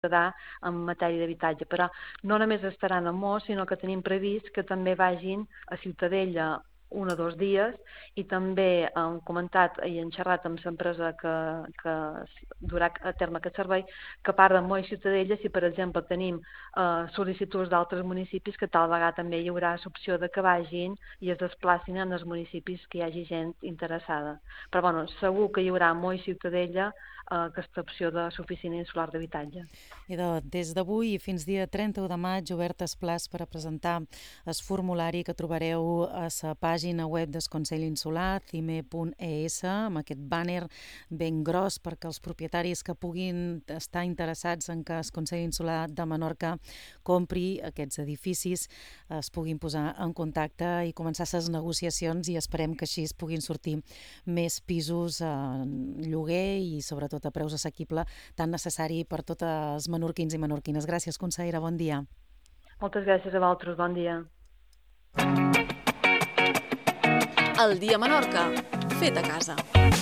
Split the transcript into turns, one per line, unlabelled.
quedar en matèria d'habitatge. Però no només estaran a Mos, sinó que tenim previst que també vagin a Ciutadella 1 o 2 dies, i també hem comentat i hem xerrat amb l'empresa que durà a terme aquest servei, que a part de Mos i Ciutadella, si per exemple tenim sol·licituds d'altres municipis, que tal vegada també hi haurà l'opció de que vagin i es desplacin en els municipis que hi hagi gent interessada. Però bueno, segur que hi haurà Mos i Ciutadella aquesta opció de l'oficina insular d'habitatge.
Des d'avui fins dia 31 de maig, obertes places per a presentar el formulari que trobareu a la pàgina web del Consell Insular, cime.es, amb aquest bàner ben gros perquè els propietaris que puguin estar interessats en que el Consell Insular de Menorca compri aquests edificis es puguin posar en contacte i començar les negociacions, i esperem que així es puguin sortir més pisos en lloguer i sobretot a preus assequibles, tan necessari per tots els menorquins i menorquines. Gràcies, consellera, bon dia.
Moltes gràcies a vosaltres, bon dia.
El dia Menorca, fet a casa.